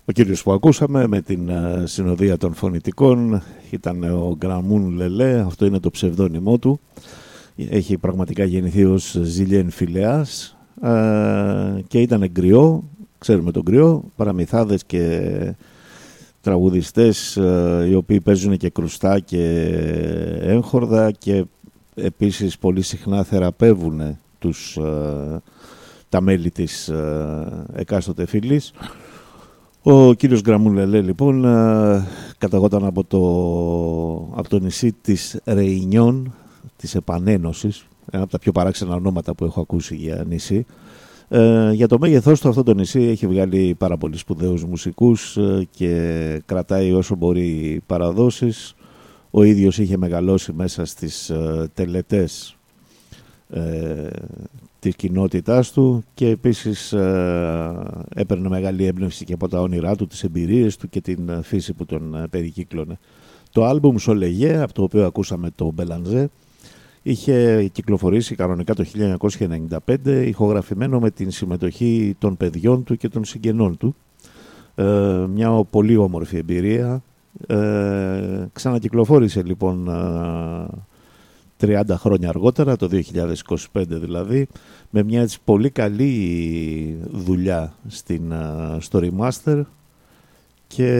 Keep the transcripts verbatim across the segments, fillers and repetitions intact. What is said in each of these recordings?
Ο κύριος που ακούσαμε με την uh, συνοδεία των φωνητικών ήταν ο Γκραμούν Λελέ, αυτό είναι το ψευδόνυμό του. Έχει πραγματικά γεννηθεί ως Ζιλιέν Φιλεάς uh, και ήταν γκριό, ξέρουμε τον γκριό, παραμυθάδες και τραγουδιστές uh, οι οποίοι παίζουν και κρουστά και έγχορδα και επίσης πολύ συχνά θεραπεύουν τους, uh, τα μέλη της uh, εκάστοτε φυλής. Ο κύριος Γκραμούν Λελέ λοιπόν καταγόταν από το, από το νησί της Ρεϊνιόν, της Επανένωσης, ένα από τα πιο παράξενα ονόματα που έχω ακούσει για νησί. Ε, για το μέγεθός του αυτό το νησί έχει βγάλει πάρα πολύ σπουδαίους μουσικούς και κρατάει όσο μπορεί παραδόσεις. Ο ίδιος είχε μεγαλώσει μέσα στις ε, τελετές ε, της κοινότητάς του και επίσης ε, έπαιρνε μεγάλη έμπνευση και από τα όνειρά του, τις εμπειρίες του και την φύση που τον ε, περικύκλωνε. Το άλμπουμ Σολεγέ, από το οποίο ακούσαμε το Μπελανζέ, είχε κυκλοφορήσει κανονικά το χίλια εννιακόσια ενενήντα πέντε, ηχογραφημένο με την συμμετοχή των παιδιών του και των συγγενών του. Ε, μια πολύ όμορφη εμπειρία. Ε, ξανακυκλοφόρησε λοιπόν ε, τριάντα χρόνια αργότερα, το δύο χιλιάδες είκοσι πέντε δηλαδή, με μια έτσι πολύ καλή δουλειά στην, στο remaster και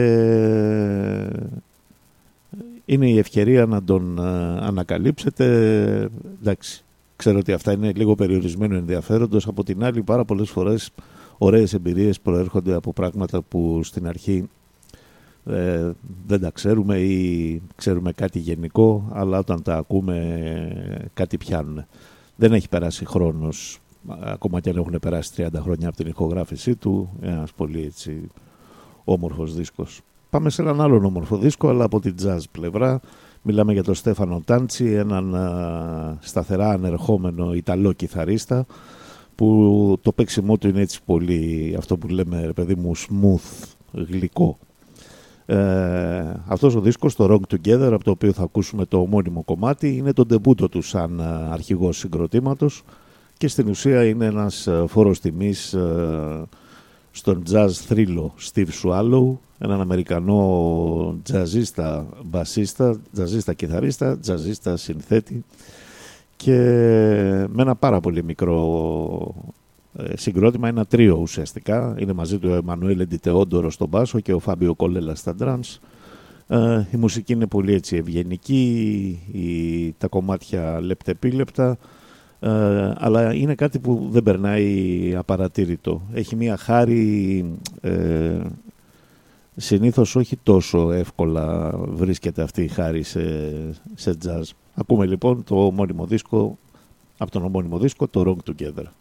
είναι η ευκαιρία να τον ανακαλύψετε. Εντάξει, ξέρω ότι αυτά είναι λίγο περιορισμένο ενδιαφέροντος, από την άλλη πάρα πολλές φορές ωραίες εμπειρίες προέρχονται από πράγματα που στην αρχή Ε, δεν τα ξέρουμε ή ξέρουμε κάτι γενικό, αλλά όταν τα ακούμε κάτι πιάνουν. Δεν έχει περάσει χρόνος, ακόμα και αν έχουν περάσει τριάντα χρόνια από την ηχογράφησή του. Ένας πολύ έτσι όμορφος δίσκος. Πάμε σε έναν άλλον όμορφο δίσκο, αλλά από την jazz πλευρά. Μιλάμε για τον Στέφανο Τάντσι, έναν α, σταθερά ανερχόμενο Ιταλό κιθαρίστα, που το παίξιμό του είναι έτσι πολύ, αυτό που λέμε ρε παιδί μου, smooth, γλυκό. Ε, αυτός ο δίσκος, το Wrong Together, από το οποίο θα ακούσουμε το ομώνυμο κομμάτι, είναι το ντεμπούτο του σαν αρχηγός συγκροτήματος και στην ουσία είναι ένας φόρος τιμής ε, στον jazz θρύλο Steve Swallow, έναν Αμερικανό τζαζίστα μπασίστα, τζαζίστα κιθαρίστα, τζαζίστα συνθέτη και με ένα πάρα πολύ μικρό συγκρότημα, ένα τρίο ουσιαστικά. Είναι μαζί του ο Εμμανουέλ Εντιτεόντορο στον μπάσο και ο Φάμπιο Κολέλα στα drums. Ε, η μουσική είναι πολύ έτσι ευγενική, η, τα κομμάτια λεπτεπίλεπτα, ε, αλλά είναι κάτι που δεν περνάει απαρατήρητο. Έχει μια χάρη, ε, συνήθως όχι τόσο εύκολα βρίσκεται αυτή η χάρη σε, σε jazz. Ακούμε λοιπόν το ομώνυμο δίσκο, από τον ομώνυμο δίσκο, το Wrong Together.